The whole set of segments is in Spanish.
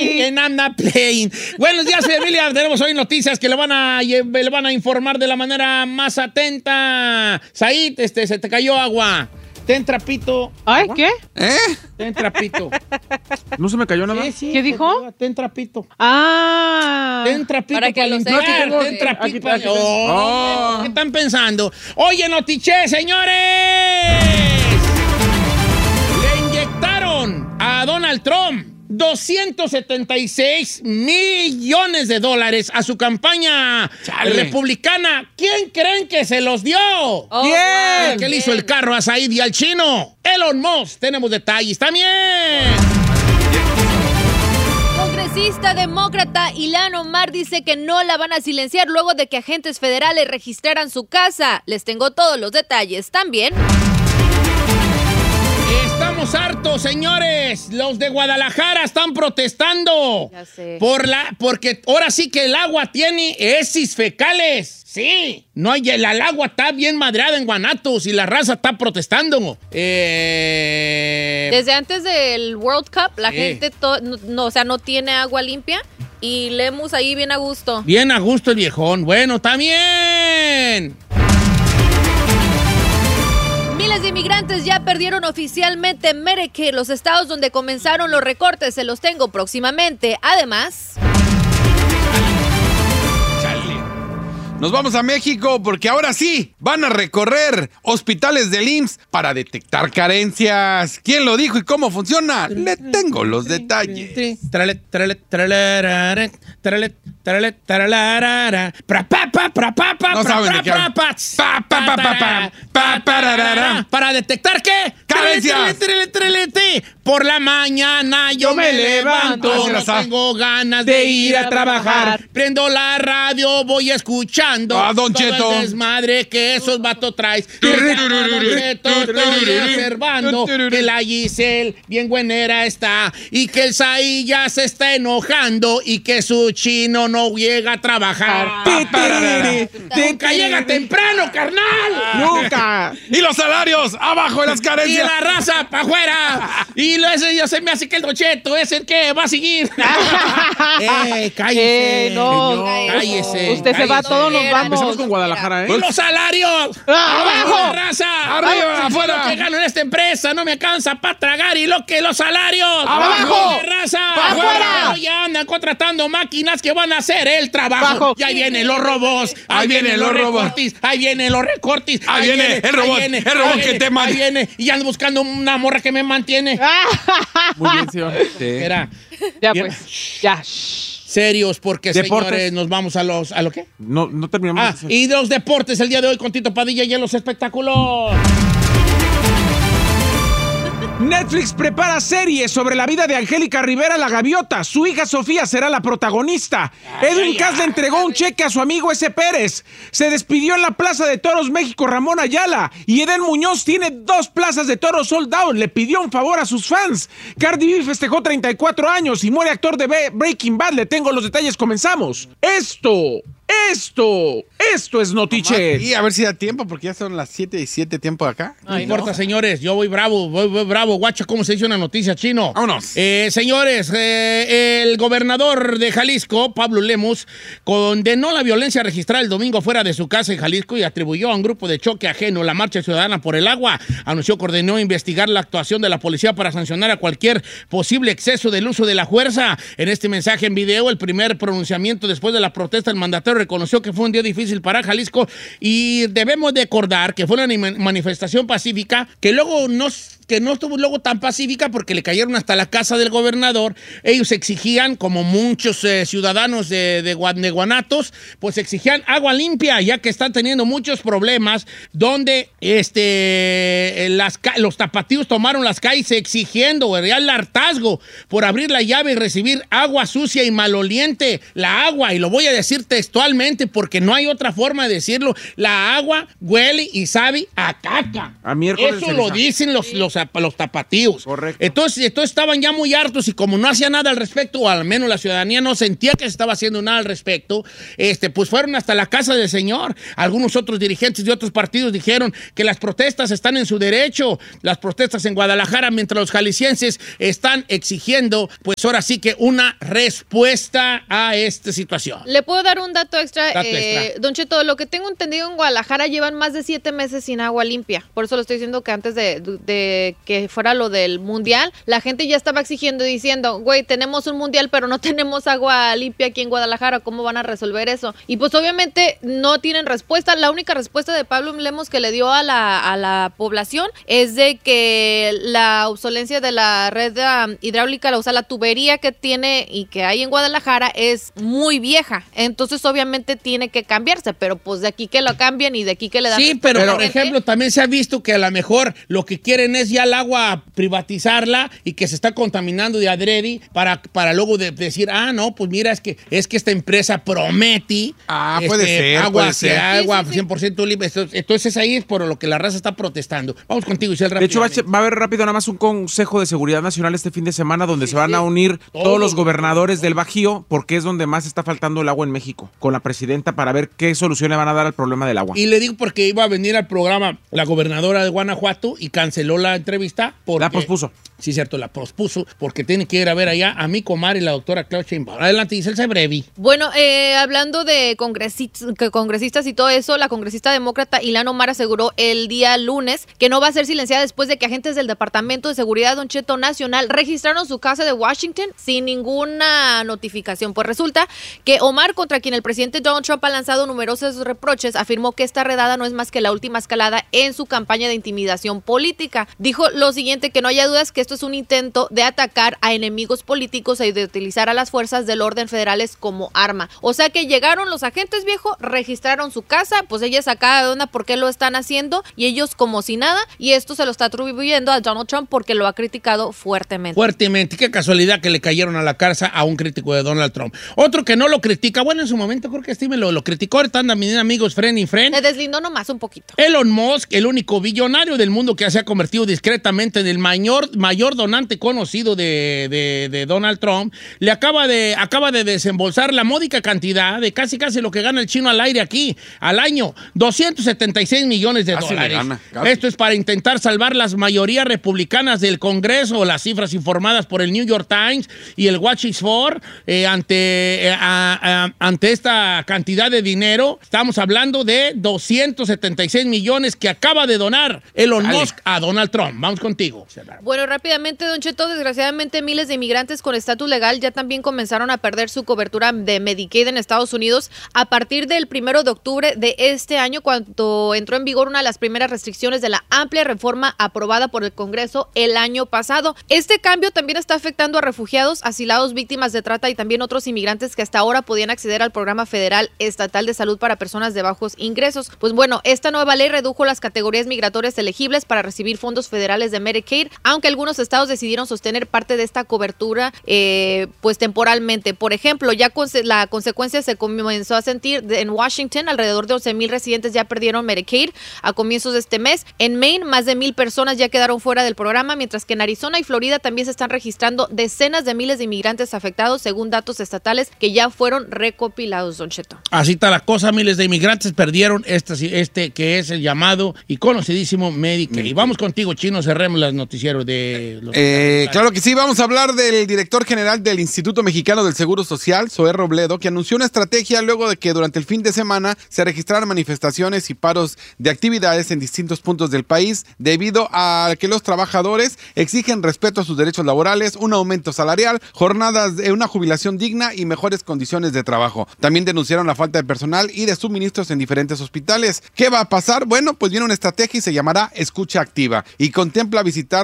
And I'm not playing. Buenos días, familia. Tenemos hoy noticias que le van a informar de la manera más atenta. Said, se te cayó agua. Ten trapito. ¿Ay, qué? Ten trapito. ¿No se me cayó nada? Sí, ¿Qué dijo? Ten trapito. Ten trapito para que limpiar. Ten trapito. ¿Qué están pensando? Oye, notiche, señores. Le inyectaron a Donald Trump $276 millones a su campaña republicana. ¿Quién creen que se los dio? ¿Quién? ¿Qué le hizo el carro a Said y al chino? Elon Musk. Tenemos detalles también. Congresista demócrata Ilhan Omar dice que no la van a silenciar luego de que agentes federales registraran su casa. Les tengo todos los detalles también. Estamos hartos, señores. Los de Guadalajara están protestando. Ya sé. Porque ahora sí que el agua tiene heces fecales. Sí. No hay, el agua está bien madreada en Guanatos y la raza está protestando. Desde antes del World Cup, la gente no tiene agua limpia y Lemus ahí bien a gusto. Bien a gusto el viejón. Bueno, también. Miles de inmigrantes ya perdieron oficialmente Medicaid, los estados donde comenzaron los recortes. Se los tengo próximamente. Además... Nos vamos a México porque ahora sí van a recorrer hospitales del IMSS para detectar carencias. ¿Quién lo dijo y cómo funciona? Le tengo los detalles. No saben de qué hablan. ¿Para detectar qué? ¡Carencias! Por la mañana yo me levanto, no tengo ganas de ir a trabajar. Prendo la radio, voy escuchando Don Cheto. todo el desmadre que esos vatos traes. Estoy observando que la Giselle bien buenera está y que el Saí ya se está enojando y que su chino no llega a trabajar. Nunca llega temprano, carnal. ¡Nunca! ¡Y los salarios! ¡Abajo de las Y carencias! la raza para afuera. Y ese ya se me hace que el Don Cheto es el que va a seguir. Cállese. No, cállese. Usted se va, todos nos vamos. Empezamos con Guadalajara, ¡Y los salarios! ¡Abajo, la raza! ¡Arriba, afuera! Lo que gano en esta empresa no me alcanza para tragar y lo que los salarios. ¡Abajo! La raza! ¡Afuera! Ya andan contratando máquinas que van a hacer el trabajo. ¡Abajo! Y ahí vienen los robots. Ahí vienen los robots. recortes. Ahí vienen los recortes. Ahí viene el robot. El robot que te manda. Ahí viene. Y ando buscando una morra que me mantiene. Muy bien, señor. Sí. Era. Ya Bien. pues, ya. Serios, porque Deportes. señores, nos vamos a lo qué. No terminamos. Y de los deportes el día de hoy con Tito Padilla y en los espectáculos. Netflix prepara serie sobre la vida de Angélica Rivera la Gaviota. Su hija Sofía será la protagonista. Edwin Cass le entregó un cheque a su amigo S. Pérez. Se despidió en la Plaza de Toros México Ramón Ayala. Y Eden Muñoz tiene 2 plazas de toros sold out. Le pidió un favor a sus fans. Cardi B festejó 34 años y muere actor de Breaking Bad. Le tengo los detalles, comenzamos. Esto es Notiche. Y a ver si da tiempo, porque ya son las 7:07 tiempo de acá. No importa, señores, yo voy bravo. Guacha, ¿cómo se dice una noticia, chino? Vámonos. Señores, el gobernador de Jalisco, Pablo Lemus, condenó la violencia registrada el domingo fuera de su casa en Jalisco y atribuyó a un grupo de choque ajeno la Marcha Ciudadana por el Agua. Anunció que ordenó investigar la actuación de la policía para sancionar a cualquier posible exceso del uso de la fuerza. En este mensaje en video, el primer pronunciamiento después de la protesta, el mandatario reconoció que fue un día difícil para Jalisco y debemos de acordar que fue una manifestación pacífica que luego no estuvo luego tan pacífica porque le cayeron hasta la casa del gobernador. Ellos exigían, como muchos ciudadanos de Guanatos, pues exigían agua limpia, ya que están teniendo muchos problemas donde los tapatíos tomaron las calles exigiendo el hartazgo por abrir la llave y recibir agua sucia y maloliente. La agua, y lo voy a decir textualmente porque no hay otra forma de decirlo, la agua huele y sabe a caca. A miércoles Eso de lo ceniza. dicen los los tapatíos. Correcto. Entonces estaban ya muy hartos y como no hacía nada al respecto, o al menos la ciudadanía no sentía que se estaba haciendo nada al respecto, pues fueron hasta la casa del señor. Algunos otros dirigentes de otros partidos dijeron que las protestas están en su derecho, las protestas en Guadalajara, mientras los jaliscienses están exigiendo, pues ahora sí que una respuesta a esta situación. ¿Le puedo dar un dato extra? Don Cheto, lo que tengo entendido, en Guadalajara llevan más de 7 meses sin agua limpia. Por eso lo estoy diciendo que antes de que fuera lo del mundial, la gente ya estaba exigiendo y diciendo, güey, tenemos un mundial, pero no tenemos agua limpia aquí en Guadalajara. ¿Cómo van a resolver eso? Y pues obviamente no tienen respuesta. La única respuesta de Pablo Lemos que le dio a la población es de que la obsolencia de la red hidráulica, o sea, la tubería que tiene y que hay en Guadalajara es muy vieja. Entonces obviamente tiene que cambiarse, pero pues de aquí que lo cambian y de aquí que le dan... Sí, pero por ejemplo, también se ha visto que a lo mejor lo que quieren es ya el agua privatizarla y que se está contaminando de adrede para luego decir, no, pues mira, es que esta empresa promete puede ser, agua, puede ser. agua 100% libre. Entonces ahí es por lo que la raza está protestando. Vamos contigo, Isel, De hecho, rápidamente. va a haber rápido nada más un Consejo de Seguridad Nacional este fin de semana donde se van a unir todos los gobernadores del Bajío, porque es donde más está faltando el agua en México, con la presidenta, para ver qué solución le van a dar al problema del agua. Y le digo porque iba a venir al programa la gobernadora de Guanajuato y canceló la entrevista. La pospuso. Sí, cierto, la pospuso porque tiene que ir a ver allá a mi comadre, la doctora Claudia Sheinbaum. Adelante, Giselle, sé breve. Bueno, hablando de congresistas y todo eso, la congresista demócrata Ilhan Omar aseguró el día lunes que no va a ser silenciada después de que agentes del Departamento de Seguridad Don Cheto Nacional registraron su casa de Washington sin ninguna notificación. Pues resulta que Omar, contra quien el presidente Donald Trump ha lanzado numerosos reproches, afirmó que esta redada no es más que la última escalada en su campaña de intimidación política. Dijo lo siguiente, que no haya dudas que esto es un intento de atacar a enemigos políticos y de utilizar a las fuerzas del orden federales como arma. O sea que llegaron los agentes, viejo, registraron su casa, pues ella sacada de onda por qué lo están haciendo y ellos como si nada, y esto se lo está atribuyendo a Donald Trump porque lo ha criticado fuertemente. Fuertemente, qué casualidad que le cayeron a la cárcel a un crítico de Donald Trump. Otro que no lo critica, bueno, en su momento creo que Steve lo criticó, ahorita andan mis amigos friend y friend. Le deslindó nomás un poquito. Elon Musk, el único billonario del mundo que se ha convertido discretamente en el mayor donante conocido de Donald Trump, le acaba de desembolsar la módica cantidad de casi lo que gana el chino al aire aquí, al año, $276 millones. Casi le gana, casi. Esto es para intentar salvar las mayorías republicanas del Congreso, las cifras informadas por el New York Times y el Watch4 ante esta cantidad de dinero. Estamos hablando de 276 millones que acaba de donar Elon Musk a Donald Trump. Vamos contigo. Bueno, rápidamente, Don Cheto, desgraciadamente miles de inmigrantes con estatus legal ya también comenzaron a perder su cobertura de Medicaid en Estados Unidos a partir del 1 de octubre de este año, cuando entró en vigor una de las primeras restricciones de la amplia reforma aprobada por el Congreso el año pasado. Este cambio también está afectando a refugiados, asilados, víctimas de trata y también otros inmigrantes que hasta ahora podían acceder al programa federal estatal de salud para personas de bajos ingresos. Pues bueno, esta nueva ley redujo las categorías migratorias elegibles para recibir fondos federales de Medicaid, aunque algunos estados decidieron sostener parte de esta cobertura pues temporalmente. Por ejemplo, ya la consecuencia se comenzó a sentir en Washington. Alrededor de 11,000 residentes ya perdieron Medicaid a comienzos de este mes. En Maine, más de 1,000 personas ya quedaron fuera del programa, mientras que en Arizona y Florida también se están registrando decenas de miles de inmigrantes afectados, según datos estatales que ya fueron recopilados, Don Cheto. Así está la cosa, miles de inmigrantes perdieron este que es el llamado y conocidísimo Medicaid. Y vamos contigo, Chino, cerremos los noticieros de los... Claro que sí, vamos a hablar del director general del Instituto Mexicano del Seguro Social, Zoé Robledo, que anunció una estrategia luego de que durante el fin de semana se registraran manifestaciones y paros de actividades en distintos puntos del país debido a que los trabajadores exigen respeto a sus derechos laborales, un aumento salarial, jornadas de una jubilación digna y mejores condiciones de trabajo. También denunciaron la falta de personal y de suministros en diferentes hospitales. ¿Qué va a pasar? Bueno, pues viene una estrategia y se llamará Escucha Activa y contempla visitar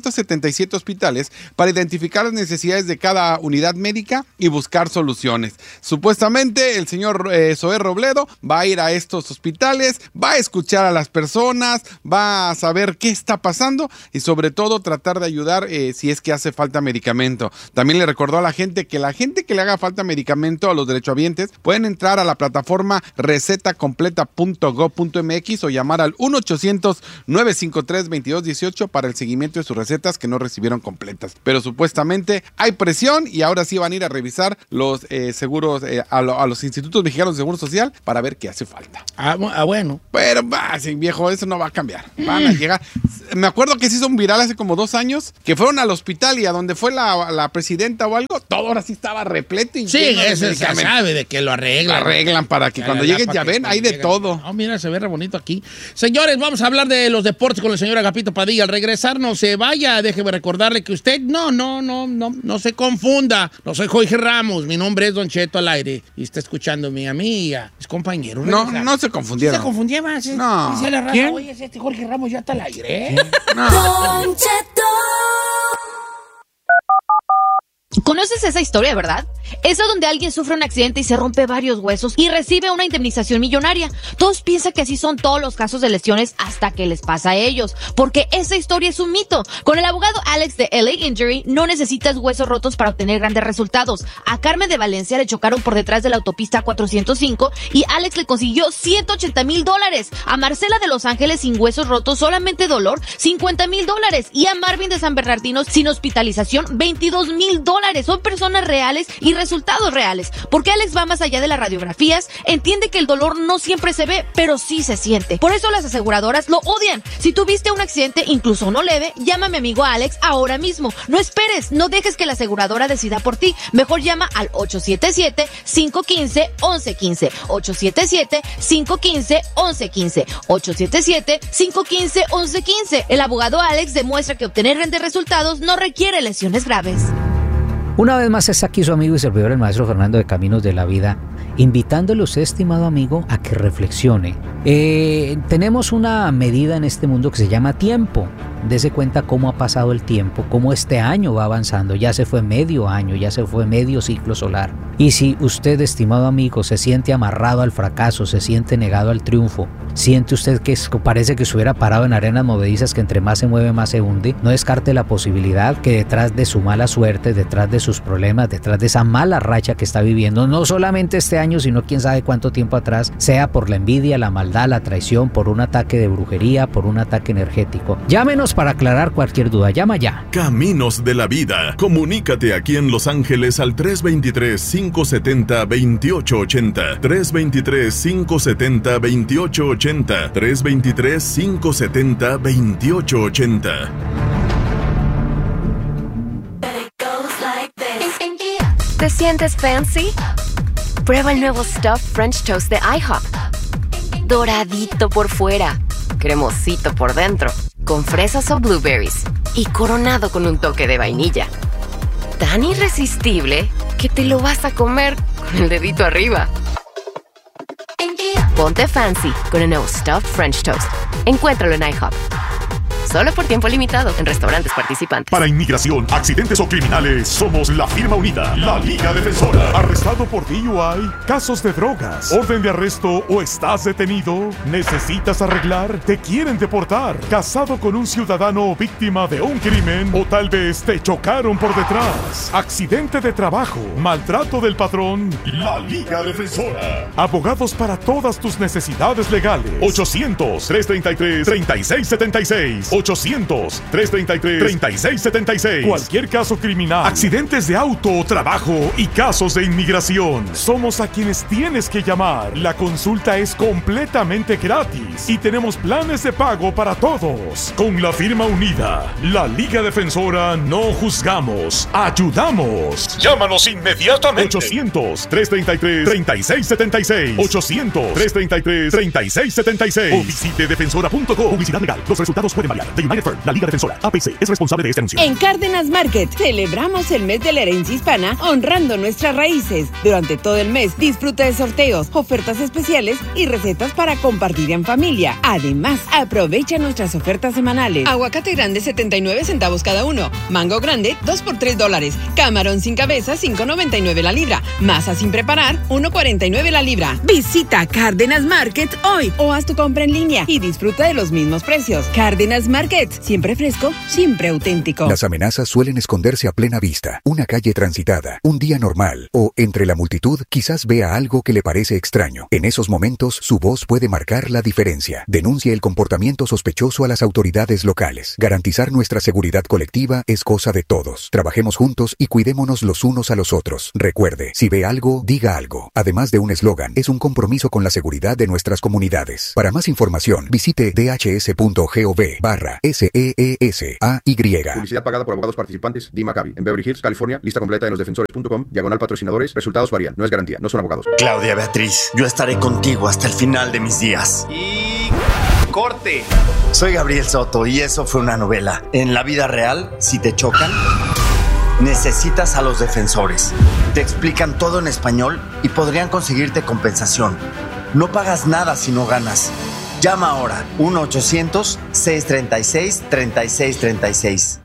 277 hospitales para identificar las necesidades de cada unidad médica y buscar soluciones. Supuestamente el señor Zoé Robledo va a ir a estos hospitales, va a escuchar a las personas, va a saber qué está pasando y sobre todo tratar de ayudar si es que hace falta medicamento. También le recordó a la gente que le haga falta medicamento, a los derechohabientes, pueden entrar a la plataforma recetacompleta.gov.mx o llamar al 1-800-953-2218 18 para el seguimiento de sus recetas que no recibieron completas. Pero supuestamente hay presión y ahora sí van a ir a revisar los seguros, a los institutos mexicanos de Seguro Social para ver qué hace falta. Bueno. Pero, sí, viejo, eso no va a cambiar. Van a llegar. Me acuerdo que se hizo un viral hace como 2 años, que fueron al hospital y a donde fue la presidenta o algo, todo ahora sí estaba repleto. Y sí, eso se sabe de que lo arreglan. Lo arreglan para que cuando lleguen, ya ven, hay de todo. Oh, mira, se ve re bonito aquí. Señores, vamos a hablar de los deportes con el señor Agapito Padilla. Al regresar, no se vaya. Déjeme recordarle que usted no se confunda. No soy Jorge Ramos. Mi nombre es Don Cheto al aire. Y está escuchándome a mí y a mis compañeros. No se confundieron. ¿Se confundía más? No. Dice la raza, ¿Quién? oye, este Jorge Ramos ya está al aire. No. Don Cheto. ¿Conoces esa historia, verdad? Esa donde alguien sufre un accidente y se rompe varios huesos y recibe una indemnización millonaria. Todos piensan que así son todos los casos de lesiones hasta que les pasa a ellos, porque esa historia es un mito. Con el abogado Alex de LA Injury no necesitas huesos rotos para obtener grandes resultados. A Carmen de Valencia le chocaron por detrás de la autopista 405 y Alex le consiguió $180,000. A Marcela de Los Ángeles sin huesos rotos, solamente dolor, $50,000. Y a Marvin de San Bernardino sin hospitalización, $22,000. Son personas reales y resultados reales, porque Alex va más allá de las radiografías, entiende que el dolor no siempre se ve, pero sí se siente. Por eso las aseguradoras lo odian. Si tuviste un accidente, incluso uno leve, llama a mi amigo Alex ahora mismo. No esperes, no dejes que la aseguradora decida por ti. Mejor llama al 877-515-1115. 877-515-1115. 877-515-1115. El abogado Alex demuestra que obtener grandes resultados no requiere lesiones graves. Una vez más está aquí su amigo y servidor el maestro Fernando de Caminos de la Vida, invitándole a usted, estimado amigo, a que reflexione. Tenemos una medida en este mundo que se llama tiempo. Dese cuenta cómo ha pasado el tiempo, cómo este año va avanzando. Ya se fue medio año, ya se fue medio ciclo solar. Y si usted, estimado amigo, se siente amarrado al fracaso, se siente negado al triunfo, siente usted que parece que se hubiera parado en arenas movedizas que entre más se mueve más se hunde, no descarte la posibilidad que detrás de su mala suerte, detrás de sus problemas, detrás de esa mala racha que está viviendo, no solamente este año, sino quién sabe cuánto tiempo atrás, sea por la envidia, la maldad, la traición, por un ataque de brujería, por un ataque energético. Llámenos para aclarar cualquier duda. Llama ya. Caminos de la Vida. Comunícate aquí en Los Ángeles al 323-570-2880. 323-570-2880. 323-570-2880. ¿Te sientes fancy? Prueba el nuevo Stuffed French Toast de IHOP. Doradito por fuera, cremosito por dentro, con fresas o blueberries y coronado con un toque de vainilla. Tan irresistible que te lo vas a comer con el dedito arriba. Ponte fancy con el nuevo Stuffed French Toast. Encuéntralo en IHOP. Solo por tiempo limitado en restaurantes participantes. Para inmigración, accidentes o criminales, somos la firma unida, la Liga Defensora. ¿Arrestado por DUI? ¿Casos de drogas? ¿Orden de arresto o estás detenido? ¿Necesitas arreglar? ¿Te quieren deportar? ¿Casado con un ciudadano víctima de un crimen? ¿O tal vez te chocaron por detrás? ¿Accidente de trabajo? ¿Maltrato del patrón? La Liga Defensora. Abogados para todas tus necesidades legales. 800-333-3676. 800-333-3676. Cualquier caso criminal, accidentes de auto, trabajo y casos de inmigración. Somos a quienes tienes que llamar. La consulta es completamente gratis y tenemos planes de pago para todos. Con la firma unida, la Liga Defensora, no juzgamos, ayudamos. Llámanos inmediatamente. 800-333-3676. 800-333-3676. O visite defensora.com. Publicidad legal. Los resultados pueden variar. The United Firm, la Liga Defensora, APC, es responsable de este anuncio. En Cárdenas Market celebramos el mes de la herencia hispana honrando nuestras raíces. Durante todo el mes disfruta de sorteos, ofertas especiales y recetas para compartir en familia. Además, aprovecha nuestras ofertas semanales. Aguacate grande 79 centavos cada uno. Mango grande 2 por $3. Camarón sin cabeza 5.99 la libra. Masa sin preparar 1.49 la libra. Visita Cárdenas Market hoy o haz tu compra en línea y disfruta de los mismos precios. Cárdenas Market Market. Siempre fresco, siempre auténtico. Las amenazas suelen esconderse a plena vista. Una calle transitada, un día normal o entre la multitud quizás vea algo que le parece extraño. En esos momentos su voz puede marcar la diferencia. Denuncie el comportamiento sospechoso a las autoridades locales. Garantizar nuestra seguridad colectiva es cosa de todos. Trabajemos juntos y cuidémonos los unos a los otros. Recuerde, si ve algo, diga algo. Además de un eslogan, es un compromiso con la seguridad de nuestras comunidades. Para más información, visite dhs.gov/SEESAY. Publicidad pagada por abogados participantes. D. Maccabi. En Beverly Hills, California. Lista completa en losdefensores.com. /patrocinadores. Resultados varían. No es garantía. No son abogados. Claudia Beatriz, yo estaré contigo hasta el final de mis días. Y... corte. Soy Gabriel Soto y eso fue una novela. En la vida real, si te chocan, necesitas a los defensores. Te explican todo en español y podrían conseguirte compensación. No pagas nada si no ganas. Llama ahora 1-800-636-3636.